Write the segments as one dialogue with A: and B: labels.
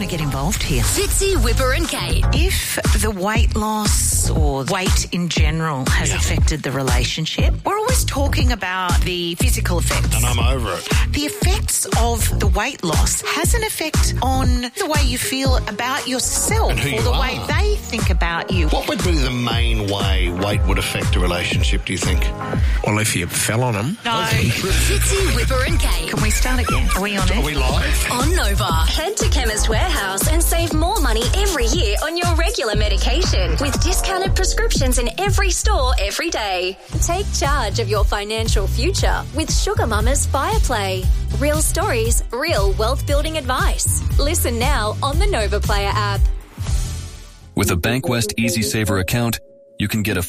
A: get involved here.
B: Fitzy, Whipper and Kate.
A: If the weight loss or weight in general has affected the relationship, we're always talking about the physical effects.
C: And I'm over it.
A: The effects of the weight loss has an effect on the way you feel about yourself or the way they think about you.
C: What would be the main way weight would affect a relationship, do you think?
D: Well, if you fell on them.
A: No.
B: Fitzy, Whipper and Kate.
A: Can we start again? Are we on it?
C: Are we live?
B: On Nova.
E: Head to Chemist Warehouse and save more money every year on your regular medication with discounted prescriptions in every store every day. Take charge of your financial future with Sugar Mama's Fireplay. Real stories, real wealth-building advice. Listen now on the Nova Player app.
F: With a Bankwest Easy Saver account, you can get a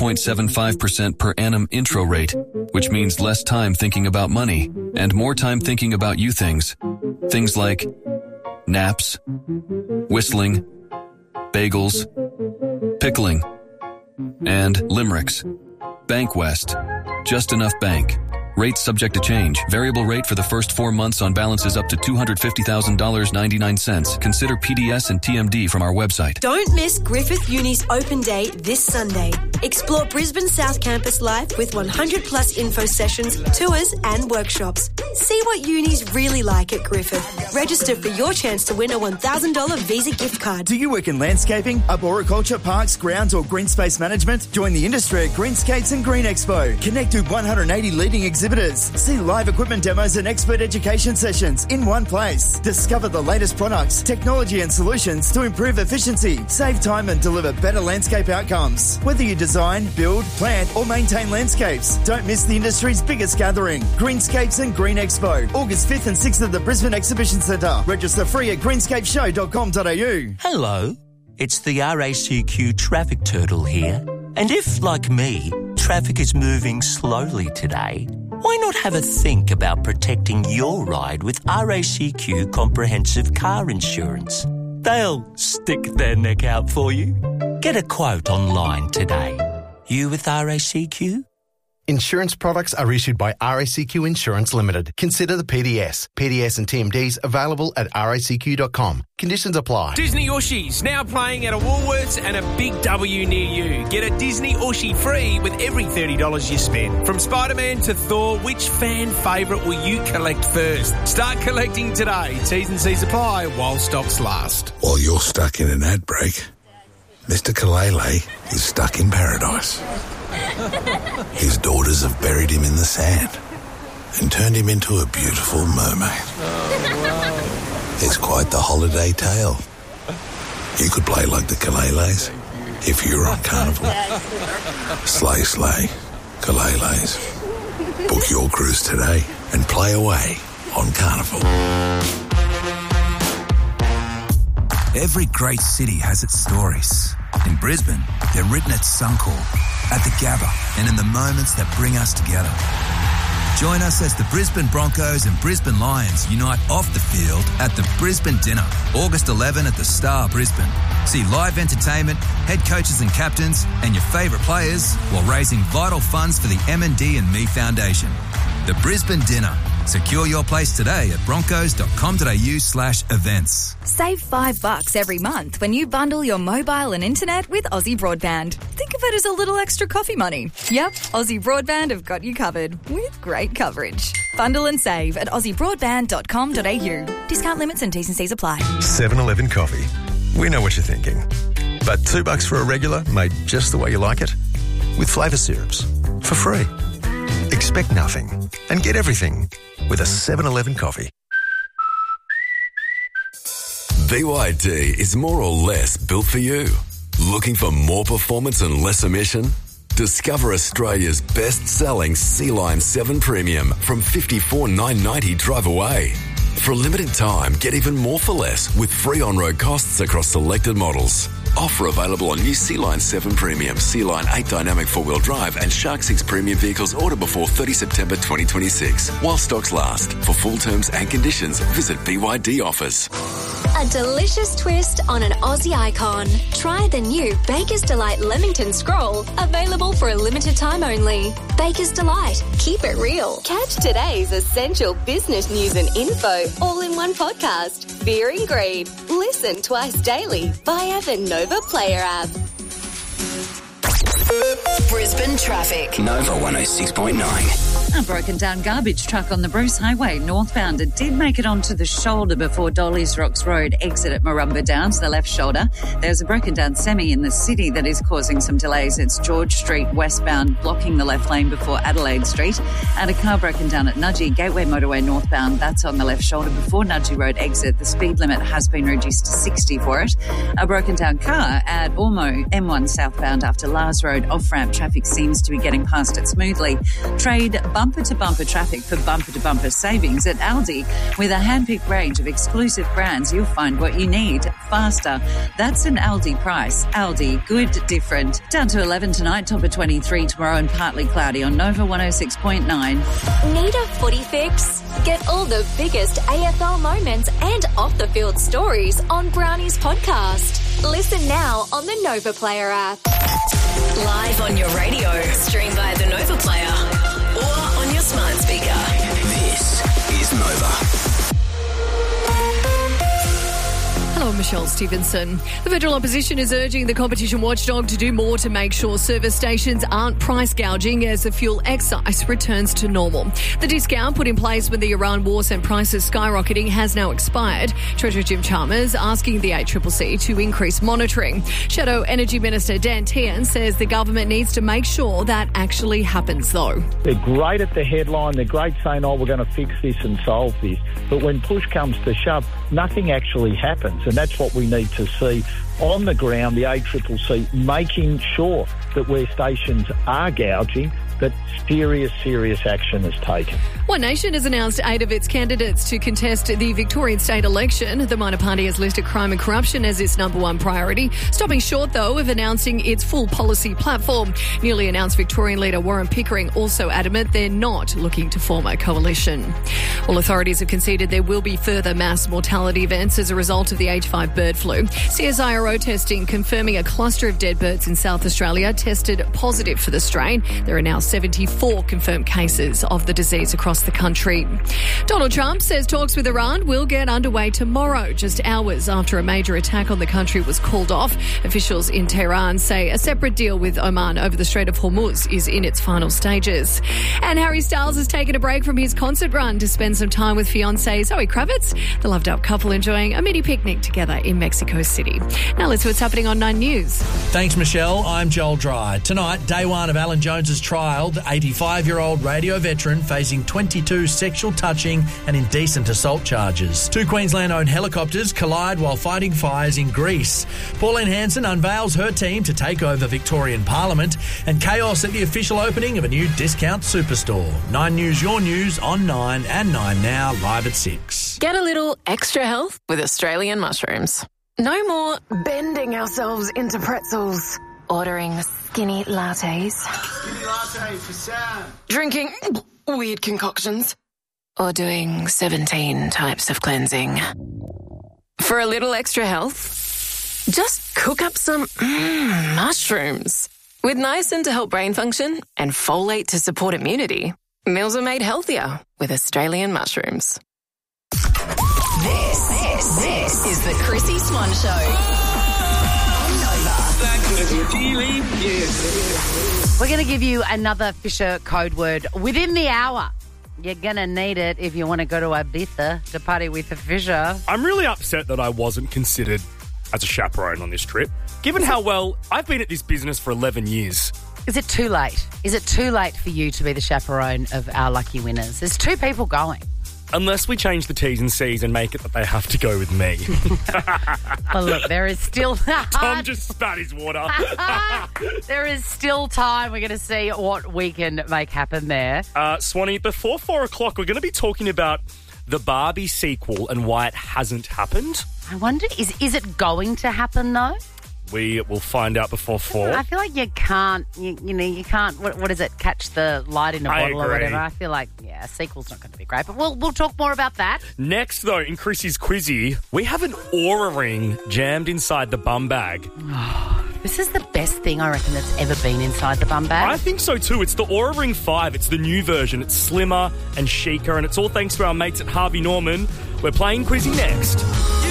F: 5.75% per annum intro rate, which means less time thinking about money and more time thinking about you things. Things like naps, whistling, bagels, pickling, and limericks. Bankwest. Just enough bank. Rates subject to change. Variable rate for the first 4 months on balances up to $250,000.99. Consider PDS and TMD from our website.
G: Don't miss Griffith Uni's open day this Sunday. Explore Brisbane South Campus live with 100 plus info sessions, tours and workshops. See what uni's really like at Griffith. Register for your chance to win a $1,000 Visa gift card.
H: Do you work in landscaping, arboriculture, parks, grounds or green space management? Join the industry at Greenscapes and Green Expo. Connect with 180 leading exhibitors. See live equipment demos and expert education sessions in one place. Discover the latest products, technology and solutions to improve efficiency, save time and deliver better landscape outcomes. Whether you design, build, plant or maintain landscapes, don't miss the industry's biggest gathering. Greenscapes and Green Expo, August 5th and 6th at the Brisbane Exhibition Centre. Register free at greenscapeshow.com.au.
I: Hello, it's the RACQ traffic turtle here. And if, like me, traffic is moving slowly today, why not have a think about protecting your ride with RACQ Comprehensive Car Insurance? They'll stick their neck out for you. Get a quote online today. You with RACQ?
J: Insurance products are issued by RACQ Insurance Limited. Consider the PDS. PDS and TMDs available at racq.com. Conditions apply.
D: Disney Ushies now playing at a Woolworths and a Big W near you. Get a Disney Ushie free with every $30 you spend. From Spider-Man to Thor, which fan favourite will you collect first? Start collecting today. T's and C's apply while stocks last.
K: While you're stuck in an ad break, Mr. Kalele is stuck in paradise. His daughters have buried him in the sand and turned him into a beautiful mermaid.
L: Oh, wow.
K: It's quite the holiday tale. You could play like the Kaleles if you were on Carnival. Slay, slay, Kaleles. Book your cruise today and play away on Carnival.
M: Every great city has its stories. In Brisbane, they're written at Suncorp, at the Gabba, and in the moments that bring us together. Join us as the Brisbane Broncos and Brisbane Lions unite off the field at the Brisbane Dinner, August 11 at the Star Brisbane. See live entertainment, head coaches and captains, and your favourite players while raising vital funds for the M&D and Me Foundation. The Brisbane Dinner. Secure your place today at broncos.com.au/events.
N: Save $5 every month when you bundle your mobile and internet with Aussie Broadband. Think of it as a little extra coffee money. Yep, Aussie Broadband have got you covered with great coverage. Bundle and save at aussiebroadband.com.au. Discount limits and T's and C's apply.
O: 7-Eleven coffee. We know what you're thinking. But $2 for a regular made just the way you like it? With flavour syrups. For free. Expect nothing and get everything with a 7-Eleven coffee.
P: BYD is more or less built for you. Looking for more performance and less emission? Discover Australia's best-selling Sea-Line 7 Premium from $54,990 drive away. For a limited time, get even more for less with free on-road costs across selected models. Offer available on new Sea-Line 7 Premium, Sea-Line 8 Dynamic 4-wheel drive and Shark 6 Premium vehicles order before 30 September 2026. While stocks last. For full terms and conditions, visit BYD Offers.
E: A delicious twist on an Aussie icon. Try the new Baker's Delight Leamington Scroll, available for a limited time only. Baker's Delight. Keep it real. Catch today's essential business news and info all in one podcast. Fear and Greed. Listen twice daily via the Nova Player app.
B: Brisbane traffic.
L: Nova 106.9.
Q: A broken down garbage truck on the Bruce Highway northbound. It did make it onto the shoulder before Dolly's Rocks Road exit at Marumba Downs, the left shoulder. There's a broken down semi in the city that is causing some delays. It's George Street westbound, blocking the left lane before Adelaide Street. And a car broken down at Nudgee, Gateway Motorway northbound. That's on the left shoulder before Nudgee Road exit. The speed limit has been reduced to 60 for it. A broken down car at Ormo, M1 southbound after Lars Road off-ramp. Traffic seems to be getting past it smoothly. Trade bumper-to-bumper traffic for bumper-to-bumper savings at Aldi. With a hand-picked range of exclusive brands, you'll find what you need faster. That's an Aldi price. Aldi, good, different. Down to 11 tonight, top of 23 tomorrow and partly cloudy on Nova 106.9.
E: Need a footy fix? Get all the biggest AFL moments and off-the-field stories on Brownie's podcast. Listen now on the Nova Player app.
B: Live on your radio. Stream via the Nova Player or on your smart speaker.
L: This is Nova.
R: Hello, Michelle Stevenson. The federal opposition is urging the competition watchdog to do more to make sure service stations aren't price gouging as the fuel excise returns to normal. The discount put in place when the Iran war sent prices skyrocketing has now expired. Treasurer Jim Chalmers asking the ACCC to increase monitoring. Shadow Energy Minister Dan Tehan says the government needs to make sure that actually happens, though.
S: They're great at the headline. They're great saying, oh, we're going to fix this and solve this. But when push comes to shove, nothing actually happens. And that's what we need to see on the ground, the ACCC making sure that where stations are gouging, that serious action is taken.
R: One Nation has announced 8 of its candidates to contest the Victorian state election. The minor party has listed crime and corruption as its number one priority, stopping short, though, of announcing its full policy platform. Newly announced Victorian leader Warren Pickering also adamant they're not looking to form a coalition. All authorities have conceded there will be further mass mortality events as a result of the H5 bird flu. CSIRO testing confirming a cluster of dead birds in South Australia tested positive for the strain. There are now 74 confirmed cases of the disease across the country. Donald Trump says talks with Iran will get underway tomorrow, just hours after a major attack on the country was called off. Officials in Tehran say a separate deal with Oman over the Strait of Hormuz is in its final stages. And Harry Styles has taken a break from his concert run to spend some time with fiancée Zoe Kravitz, the loved-up couple enjoying a mini picnic together in Mexico City. Now let's see what's happening on 9 News.
T: Thanks, Michelle. I'm Joel Dry. Tonight, day one of Alan Jones's trial. The 85-year-old radio veteran facing 22 sexual touching and indecent assault charges. 2 Queensland-owned helicopters collide while fighting fires in Greece. Pauline Hanson unveils her team to take over Victorian Parliament, and chaos at the official opening of a new discount superstore. 9 News, your news on 9 and 9 Now, live at 6.
U: Get a little extra health with Australian mushrooms. No more bending ourselves into pretzels. Ordering skinny lattes.
V: Skinny latte for Sam.
U: Drinking weird concoctions. Or doing 17 types of cleansing. For a little extra health, just cook up some mushrooms. With niacin to help brain function and folate to support immunity, meals are made healthier with Australian mushrooms.
B: This is the Chrissy Swan Show.
W: We're going to give you another Fisher code word within the hour. You're going to need it if you want to go to Ibiza to party with the Fisher.
X: I'm really upset that I wasn't considered as a chaperone on this trip, given how well I've been at this business for 11 years.
W: Is it too late? Is it too late for you to be the chaperone of our lucky winners? There's 2 people going.
X: Unless we change the T's and C's and make it that they have to go with me.
W: Well, look, there is still...
X: Tom just spat his water.
W: There is still time. We're going to see what we can make happen there.
X: Swanee, before 4 o'clock, we're going to be talking about the Barbie sequel and why it hasn't happened.
W: I wonder, is it going to happen, though?
X: We will find out before 4.
W: I feel like you can't, you can't, what is it, catch the light in a bottle or whatever. I feel like, a sequel's not going to be great, but we'll talk more about that.
X: Next, though, in Chrissy's Quizzy, we have an Oura ring jammed inside the bum bag.
W: This is the best thing, I reckon, that's ever been inside the bum bag.
X: I think so, too. It's the Oura Ring 5. It's the new version. It's slimmer and chicer, and it's all thanks to our mates at Harvey Norman. We're playing Quizzy next.